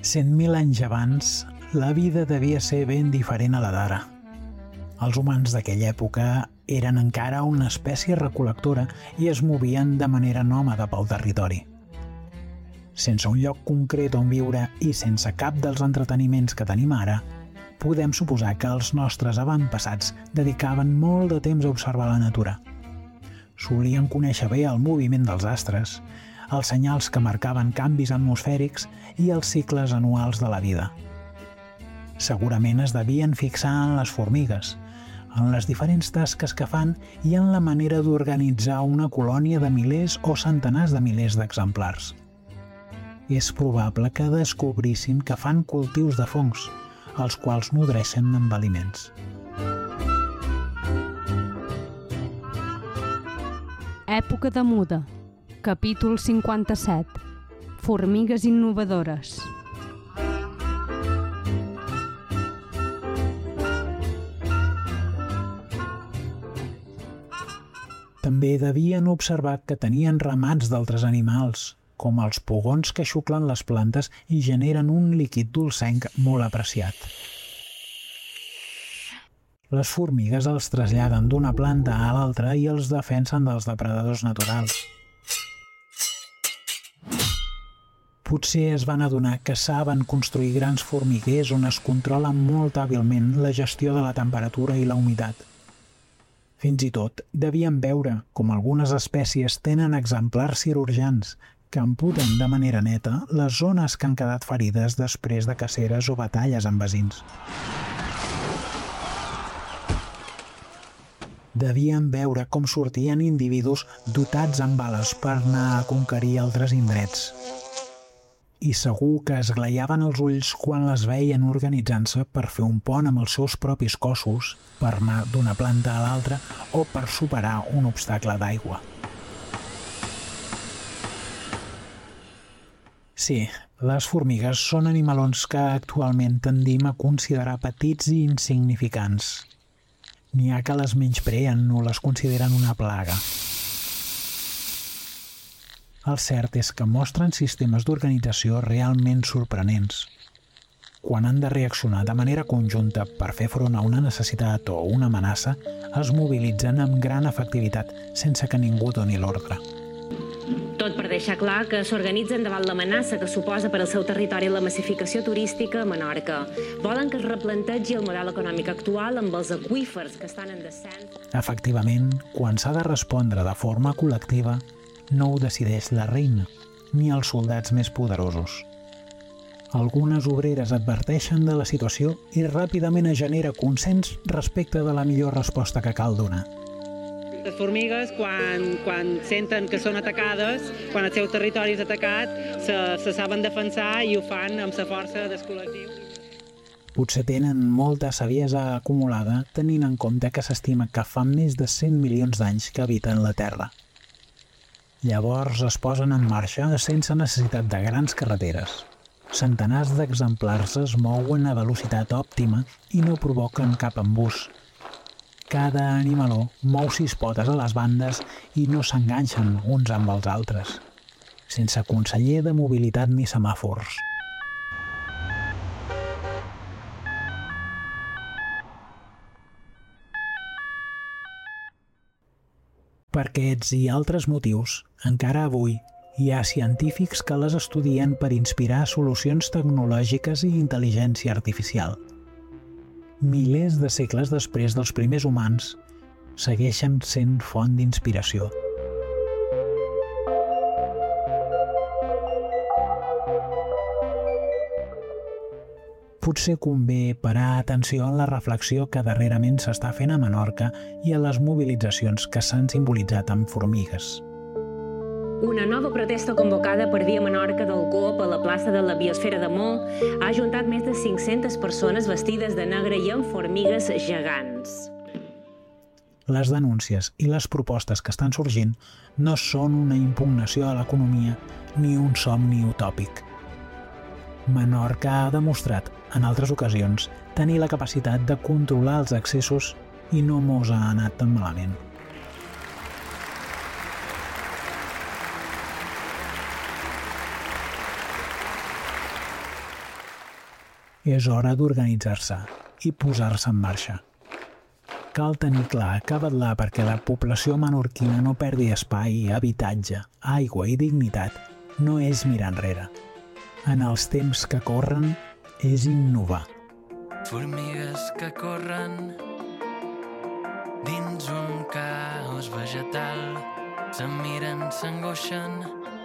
100.000 anys abans, la vida devia ser ben diferent a la d'ara. Els humans d'aquella època eren encara una espècie recol·lectora i es movien de manera nòmada pel territori. Sense un lloc concret on viure i sense cap dels entreteniments que tenim ara, podem suposar que els nostres avantpassats dedicaven molt de temps a observar la natura. Solien conèixer bé el moviment dels astres, els senyals que marcaven canvis atmosfèrics i els cicles anuals de la vida. Segurament es devien fixar en les formigues, en les diferents tasques que fan i en la manera d'organitzar una colònia de milers o centenars de milers d'exemplars. És probable que descobrissin que fan cultius de fongs, els quals nodreixen amb aliments. Època de muda. Capítol 57. Formigues innovadores. També devien observar que tenien ramats d'altres animals, com els pugons que xuclen les plantes i generen un líquid dolcenc molt apreciat. Les formigues els traslladen d'una planta a l'altra i els defensen dels depredadors naturals. Potser es van adonar que saben construir grans formiguers on es controla molt hàbilment la gestió de la temperatura i la humitat. Fins i tot devien veure com algunes espècies tenen exemplars cirurgians que amputen de manera neta les zones que han quedat ferides després de caceres o batalles amb veïns. Devien veure com sortien individus dotats amb bales per anar a conquerir altres indrets. I segur que es glaiaven els ulls quan les veien organitzant-se per fer un pont amb els seus propis cossos, per anar d'una planta a l'altra o per superar un obstacle d'aigua. Sí, les formigues són animalons que actualment tendim a considerar petits i insignificants. N'hi ha que les menyspreen o les consideren una plaga. El cert és que mostren sistemes d'organització realment sorprenents. Quan han de reaccionar de manera conjunta per fer front a una necessitat o una amenaça, es mobilitzen amb gran efectivitat, sense que ningú doni l'ordre. Tot per deixar clar que s'organitzen davant l'amenaça que suposa per al seu territori la massificació turística a Menorca. Volen que es replantegi el model econòmic actual amb els aqüífers que estan en descens. Efectivament, quan s'ha de respondre de forma col·lectiva, no ho decideix la reina, ni els soldats més poderosos. Algunes obreres adverteixen de la situació i ràpidament es genera consens respecte de la millor resposta que cal donar. Les formigues, quan senten que són atacades, quan el seu territori és atacat, se saben defensar i ho fan amb la força del col·lectiu. Potser tenen molta saviesa acumulada, tenint en compte que s'estima que fa més de 100 milions d'anys que habiten la Terra. Llavors es posen en marxa sense necessitat de grans carreteres. Centenars d'exemplars es mouen a velocitat òptima i no provoquen cap embús. Cada animaló mou 6 potes a les bandes i no s'enganxen uns amb els altres, sense conseller de mobilitat ni semàfors. Per aquests i altres motius, encara avui hi ha científics que les estudien per inspirar solucions tecnològiques i intel·ligència artificial. Milers de segles després dels primers humans, segueixen sent font d'inspiració. Potser convé parar atenció en la reflexió que darrerament s'està fent a Menorca i a les mobilitzacions que s'han simbolitzat amb formigues. Una nova protesta convocada per Dia Menorca del GOP a la plaça de la Biosfera de Mo ha ajuntat més de 500 persones vestides de negre i amb formigues gegants. Les denúncies i les propostes que estan sorgint no són una impugnació a l'economia ni un somni utòpic. Menorca ha demostrat, en altres ocasions, tenir la capacitat de controlar els excessos i no mos ha anat tan malament. És hora d'organitzar-se i posar-se en marxa. Cal tenir clar que vetllar perquè la població menorquina no perdi espai, habitatge, aigua i dignitat no és mirar enrere. En els temps que corren és innovar. Formigues que corren dins un caos vegetal, se'n miren, s'angoixen